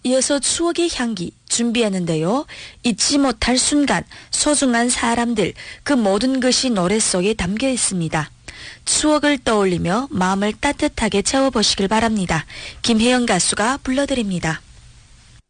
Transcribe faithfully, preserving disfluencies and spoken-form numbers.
이어서 추억의 향기 준비했는데요. 잊지 못할 순간, 소중한 사람들, 그 모든 것이 노래 속에 담겨 있습니다. 추억을 떠올리며 마음을 따뜻하게 채워보시길 바랍니다. 김혜영 가수가 불러드립니다.